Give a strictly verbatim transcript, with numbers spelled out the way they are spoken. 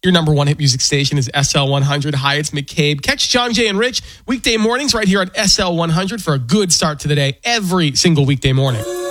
Your number one hit music station is S L one hundred. Hi, it's McCabe. Catch John, Jay, and Rich weekday mornings right here at S L one hundred for a good start to the day every single weekday morning.